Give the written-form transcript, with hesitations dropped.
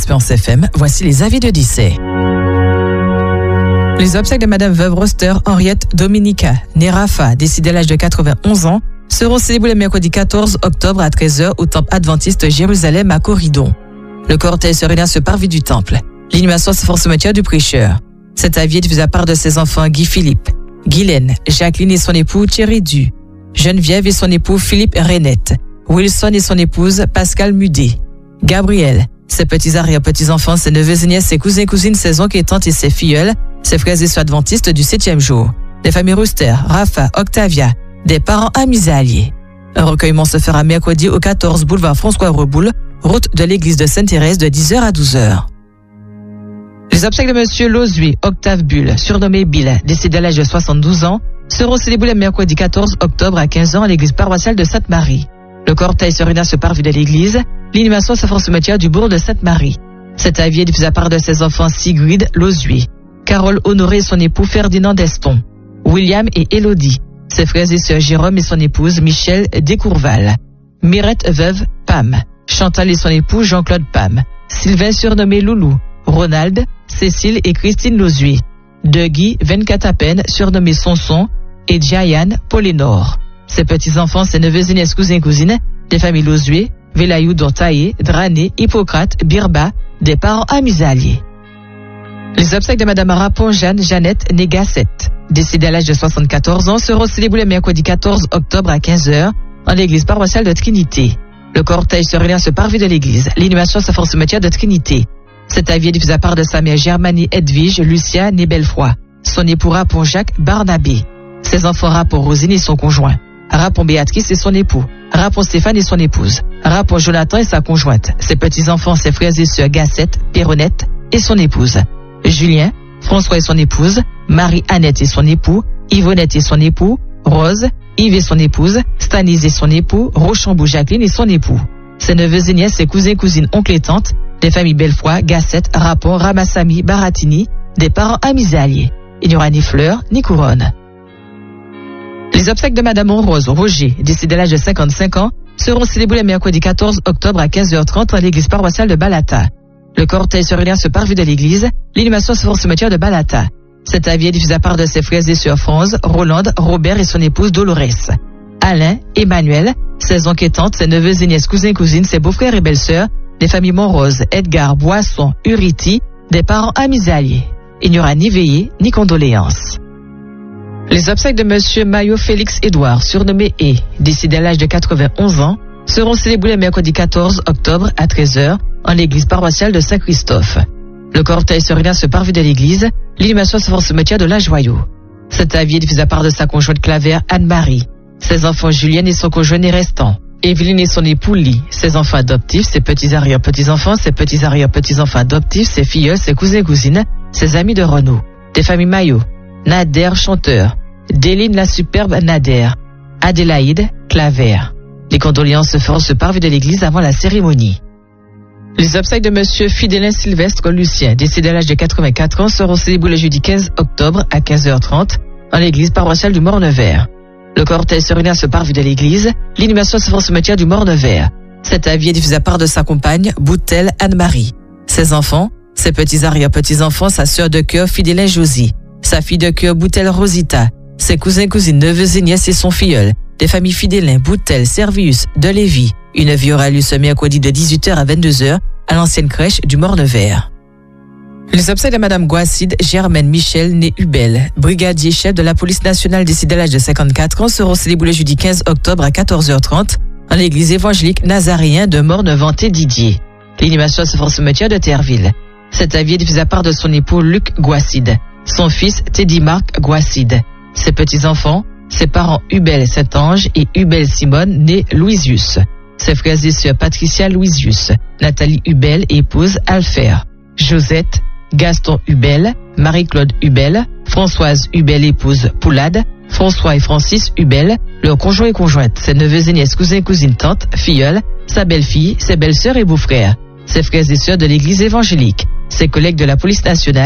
Espérance FM, voici les avis de décès. Les obsèques de Madame Veuve Roster Henriette Dominica, née Rafa, décédée à l'âge de 91 ans, seront célébrées le mercredi 14 octobre à 13h au temple adventiste Jérusalem à Corridon. Le cortège se réunit à ce parvis du temple. L'inhumation se fera au cimetière du prêcheur. Cet avis est diffusé à part de ses enfants Guy Philippe, Guylaine, Jacqueline et son époux Thierry Du, Geneviève et son époux Philippe Renette, Wilson et son épouse Pascal Mudet, Gabriel, ses petits arrière-petits-enfants, ses neveux et nièces, ses cousins et cousines, ses oncles et tantes et ses filleuls, ses frères et sœurs adventistes du 7e jour, des familles Roster, Rafa, Octavia, des parents amis et alliés. Un recueillement se fera mercredi au 14 boulevard François Reboul, route de l'église de Sainte-Thérèse de 10h à 12h. Les obsèques de Monsieur Lozuy, Octave Bulle, surnommé Bill, décédé à l'âge de 72 ans, seront célébrées le mercredi 14 octobre à 15h à l'église paroissiale de Sainte-Marie. Le cortège se réunit à ce parvis de l'église. L'inhumation se fera au cimetière du bourg de Sainte-Marie. Cet avis est diffusé à part de ses enfants Sigrid Lozuy, Carole Honoré et son époux Ferdinand Deston, William et Élodie, ses frères et sœurs Jérôme et son épouse Michel Descourval, Mirette Veuve Pam, Chantal et son époux Jean-Claude Pam, Sylvain surnommé Loulou, Ronald, Cécile et Christine Lozuy, Degui 24 à peine surnommé Sonson et Diane Polénor. Ses petits-enfants, ses neveux et nièces, cousins et cousines, des familles Lozuy, Vélayou, Dortaillé, Drané, Hippocrate, Birba, des parents amis et alliés. Les obsèques de Madame Rapon Jeannette Négassette, décédée à l'âge de 74 ans, seront célébrées le mercredi 14 octobre à 15h en l'église paroissiale de Trinité. Le cortège se réunit à ce parvis de l'église. L'inhumation se fera au cimetière de Trinité. Cet avis est diffusé à part de sa mère Germanie Edwige Lucia Nébelfroy, son époux Rapon Jacques Barnabé, ses enfants Rapon Rosine et son conjoint, Rapon Béatrice et son époux, Rapon Stéphane et son épouse, Rapon Jonathan et sa conjointe, ses petits-enfants, ses frères et sœurs Gassette, Péronette et son épouse, Julien, François et son épouse, Marie-Annette et son époux, Yvonnette et son époux, Rose, Yves et son épouse, Stanise et son époux, Rochambeau Jacqueline et son époux, ses neveux et nièces, ses cousins, cousines, oncles et tantes, des familles Bellefoy, Gassette, Rapon, Ramassami, Baratini, des parents amis et alliés. Il n'y aura ni fleurs, ni couronne. Les obsèques de Madame Rose Roger, décédée à l'âge de 55 ans, seront célébrées le mercredi 14 octobre à 15h30 à l'église paroissiale de Balata. Le cortège se réunit à ce parvis de l'église. L'inhumation se fera au cimetière de Balata. Cet avis est diffusé à part de ses frères et sœurs France, Roland, Robert et son épouse Dolores, Alain, Emmanuel, ses oncles et tantes, ses neveux et nièces, cousins et cousines, ses beaux-frères et belles-sœurs, des familles Montrose, Edgar, Boisson, Uriti, des parents amis et alliés. Il n'y aura ni veillée, ni condoléances. Les obsèques de Monsieur Maillot Félix Édouard, surnommé E, décédé à l'âge de 91 ans, seront célébrées le mercredi 14 octobre à 13h en l'église paroissiale de Saint-Christophe. Le cortège se réunit à ce parvis de l'église. L'inhumation se fera au cimetière de La Joyau. Cet avis est diffusé à part de sa conjointe Claver Anne-Marie, ses enfants Julienne et son conjoint restant, Evelyne et son époux Lee, ses enfants adoptifs, ses petits arrière-petits-enfants, ses petits arrière-petits-enfants adoptifs, ses filleuls, ses cousins et cousines, ses amis de Renaud, des familles Maillot, Nader chanteur, Déline la superbe Nader, Adélaïde Claver. Les condoléances se feront ce parvis de l'église avant la cérémonie. Les obsèques de Monsieur Fidélin Sylvestre Lucien, décédé à l'âge de 84 ans, seront célébrées le jeudi 15 octobre à 15h30 en l'église paroissiale du Morne-Vert. Le cortège se réunit à ce parvis de l'église. L'inhumation se fera au cimetière du Morne-Vert. Cet avis est diffusé à part de sa compagne, Boutel Anne-Marie, ses enfants, ses petits arrière-petits-enfants, sa sœur de cœur Fidélin Josie, sa fille de cœur Boutel Rosita, ses cousins, cousines, neveux et nièces et son filleul, des familles Fidélin, Boutel, Servius, de Lévis. Une vie aura lieu ce mercredi de 18h à 22h à l'ancienne crèche du Morne-Vert. Les obsèques de Madame Guacide Germaine Michel née Hubel, brigadier chef de la police nationale décédé à l'âge de 54 ans, seront célébrées le jeudi 15 octobre à 14h30 en l'église évangélique nazaréen de Morne-Venté-Didier. L'inhumation se fera au cimetière de Terreville. Cet avis est diffusé à part de son époux Luc Guacide, son fils Teddy Marc Guacide, ses petits-enfants, ses parents Hubel Saint-Ange et Hubel Simone née Louisius, ses frères et sœurs Patricia Louisius, Nathalie Hubel épouse Alfer, Josette, Gaston Hubel, Marie-Claude Hubel, Françoise Hubel épouse Poulade, François et Francis Hubel, leurs conjoints et conjointes, ses neveux et nièces, cousins et cousines, tantes, filleuls, sa belle-fille, ses belles-sœurs et beaux-frères, ses frères et sœurs de l'église évangélique, ses collègues de la police nationale,